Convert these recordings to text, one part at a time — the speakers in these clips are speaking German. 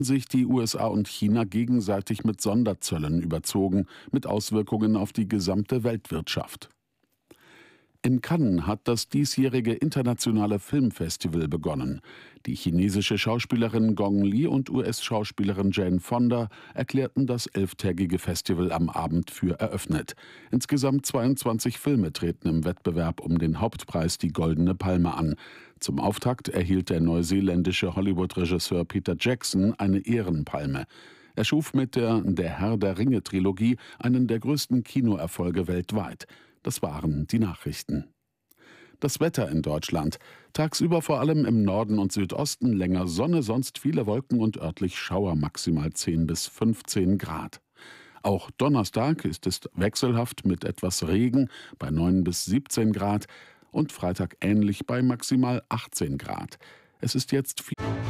sich die USA und China gegenseitig mit Sonderzöllen überzogen, mit Auswirkungen auf die gesamte Weltwirtschaft. In Cannes hat das diesjährige internationale Filmfestival begonnen. Die chinesische Schauspielerin Gong Li und US-Schauspielerin Jane Fonda erklärten das 11-tägige Festival am Abend für eröffnet. Insgesamt 22 Filme treten im Wettbewerb um den Hauptpreis, die Goldene Palme, an. Zum Auftakt erhielt der neuseeländische Hollywood-Regisseur Peter Jackson eine Ehrenpalme. Er schuf mit der Herr der Ringe-Trilogie einen der größten Kinoerfolge weltweit. Das waren die Nachrichten. Das Wetter in Deutschland. Tagsüber vor allem im Norden und Südosten länger Sonne, sonst viele Wolken und örtlich Schauer, maximal 10 bis 15 Grad. Auch Donnerstag ist es wechselhaft mit etwas Regen bei 9 bis 17 Grad und Freitag ähnlich bei maximal 18 Grad. Es ist jetzt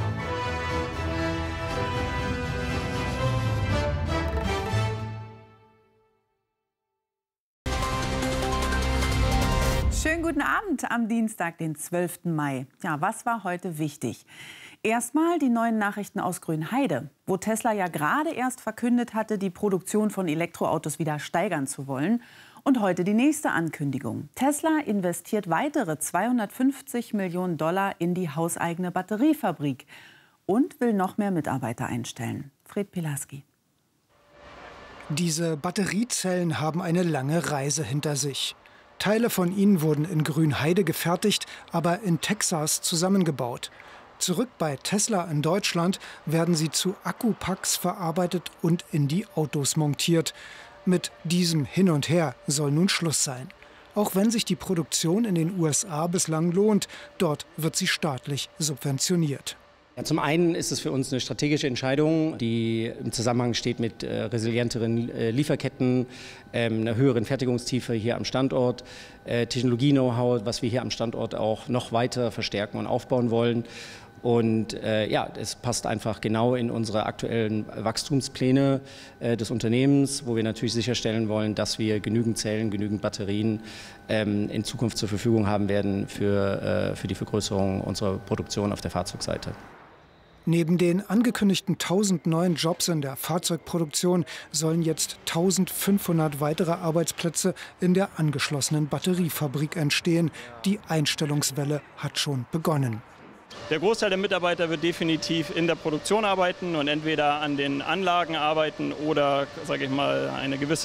Schönen guten Abend am Dienstag, den 12. Mai. Ja, was war heute wichtig? Erstmal die neuen Nachrichten aus Grünheide, wo Tesla ja gerade erst verkündet hatte, die Produktion von Elektroautos wieder steigern zu wollen. Und heute die nächste Ankündigung. Tesla investiert weitere 250 Millionen Dollar in die hauseigene Batteriefabrik und will noch mehr Mitarbeiter einstellen. Fred Pilaski. Diese Batteriezellen haben eine lange Reise hinter sich. Teile von ihnen wurden in Grünheide gefertigt, aber in Texas zusammengebaut. Zurück bei Tesla in Deutschland werden sie zu Akkupacks verarbeitet und in die Autos montiert. Mit diesem Hin und Her soll nun Schluss sein. Auch wenn sich die Produktion in den USA bislang lohnt, dort wird sie staatlich subventioniert. Ja, zum einen ist es für uns eine strategische Entscheidung, die im Zusammenhang steht mit resilienteren Lieferketten, einer höheren Fertigungstiefe hier am Standort, Technologie-Know-how, was wir hier am Standort auch noch weiter verstärken und aufbauen wollen. Und ja, es passt einfach genau in unsere aktuellen Wachstumspläne des Unternehmens, wo wir natürlich sicherstellen wollen, dass wir genügend Zellen, genügend Batterien in Zukunft zur Verfügung haben werden für die Vergrößerung unserer Produktion auf der Fahrzeugseite. Neben den angekündigten 1000 neuen Jobs in der Fahrzeugproduktion sollen jetzt 1500 weitere Arbeitsplätze in der angeschlossenen Batteriefabrik entstehen. Die Einstellungswelle hat schon begonnen. Der Großteil der Mitarbeiter wird definitiv in der Produktion arbeiten und entweder an den Anlagen arbeiten oder, sage ich mal, eine gewisse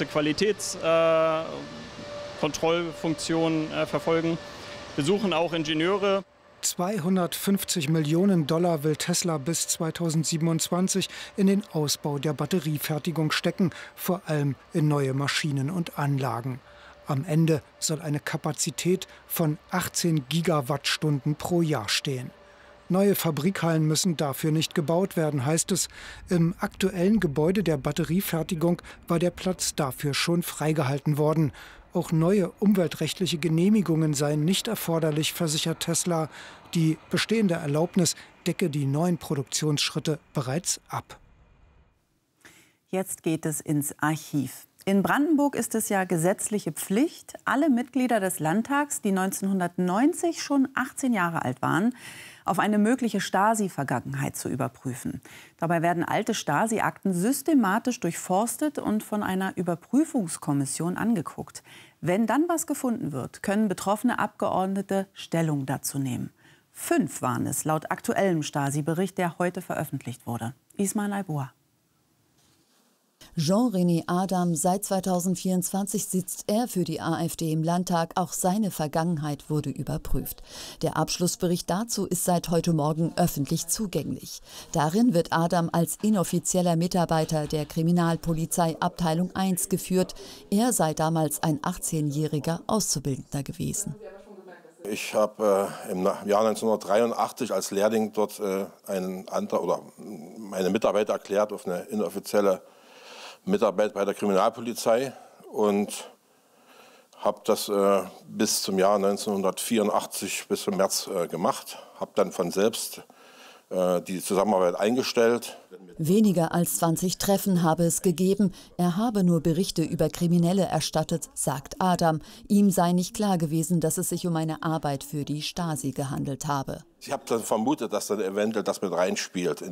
Qualitätskontrollfunktion verfolgen. Wir suchen auch Ingenieure. 250 Millionen Dollar will Tesla bis 2027 in den Ausbau der Batteriefertigung stecken, vor allem in neue Maschinen und Anlagen. Am Ende soll eine Kapazität von 18 Gigawattstunden pro Jahr stehen. Neue Fabrikhallen müssen dafür nicht gebaut werden, heißt es. Im aktuellen Gebäude der Batteriefertigung war der Platz dafür schon freigehalten worden. Auch neue umweltrechtliche Genehmigungen seien nicht erforderlich, versichert Tesla. Die bestehende Erlaubnis decke die neuen Produktionsschritte bereits ab. Jetzt geht es ins Archiv. In Brandenburg ist es ja gesetzliche Pflicht, alle Mitglieder des Landtags, die 1990 schon 18 Jahre alt waren, auf eine mögliche Stasi-Vergangenheit zu überprüfen. Dabei werden alte Stasi-Akten systematisch durchforstet und von einer Überprüfungskommission angeguckt. Wenn dann was gefunden wird, können betroffene Abgeordnete Stellung dazu nehmen. 5 waren es laut aktuellem Stasi-Bericht, der heute veröffentlicht wurde. Ismail Albour. Jean-René Adam, seit 2024 sitzt er für die AfD im Landtag. Auch seine Vergangenheit wurde überprüft. Der Abschlussbericht dazu ist seit heute Morgen öffentlich zugänglich. Darin wird Adam als inoffizieller Mitarbeiter der Kriminalpolizei Abteilung 1 geführt. Er sei damals ein 18-jähriger Auszubildender gewesen. Ich habe im Jahr 1983 als Lehrling dort meine Mitarbeiter erklärt auf eine inoffizielle Mitarbeit bei der Kriminalpolizei und habe das bis zum Jahr 1984, bis zum März gemacht. Habe dann von selbst die Zusammenarbeit eingestellt. Weniger als 20 Treffen habe es gegeben. Er habe nur Berichte über Kriminelle erstattet, sagt Adam. Ihm sei nicht klar gewesen, dass es sich um eine Arbeit für die Stasi gehandelt habe. Ich habe dann vermutet, dass dann eventuell das mit reinspielt